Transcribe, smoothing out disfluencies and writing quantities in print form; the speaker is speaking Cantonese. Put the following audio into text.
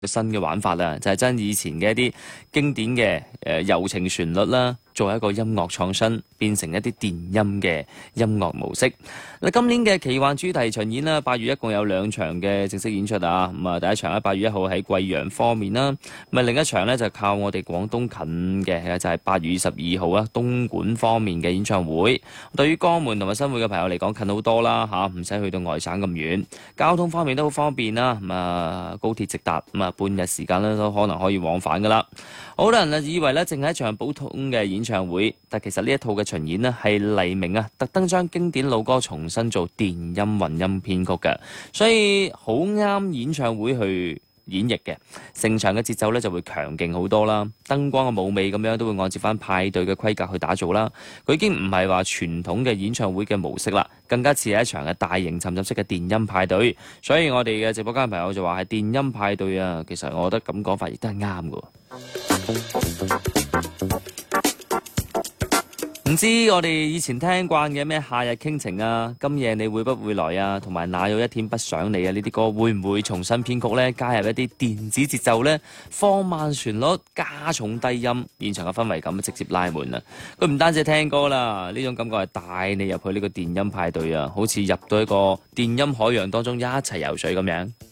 新嘅玩法啦，就係將以前嘅一啲經典嘅柔情旋律啦，做一個音樂創新，變成一啲電音嘅音樂模式。嗱，今年嘅奇幻主題巡演啦，8月一共有2場嘅正式演出啊。咁啊，第一場喺8月1號喺貴陽方面啦，咁啊另一場呢，就靠我哋廣東近嘅，就係8月22號啊，東莞方面嘅演唱會。對於江門同埋新會嘅朋友嚟講，近好多啦嚇，唔使去到外省咁遠，交通方面都好方便啦。咁啊，高鐵直達，咁啊半日時間咧都可能可以往返噶啦。好多人啊以為咧淨係一場普通嘅演唱會，但其實呢一套嘅巡演咧係黎明啊特登將經典老歌重新做電音混音編曲嘅，所以好啱演唱會去演繹嘅。成場嘅節奏咧就會強勁好多啦，燈光嘅舞美咁樣都會按照翻派對嘅規格去打造啦。佢已經唔係話傳統嘅演唱會嘅模式啦，更加似係一場嘅大型沉浸式嘅電音派對。所以我哋嘅直播間朋友就話係電音派對啊，其實我覺得咁講法亦都係啱嘅。唔知我哋以前聽慣嘅咩夏日傾情啊，今夜你會不會來啊，同埋哪有一天不想你啊，呢啲歌會唔會重新編曲呢？加入一啲電子節奏呢？放慢旋律，加重低音，現場嘅氛圍感直接拉滿啊！佢唔單止聽歌啦，呢種感覺係帶你入去呢個電音派對啊，好似入到一個電音海洋當中一齊游水咁樣。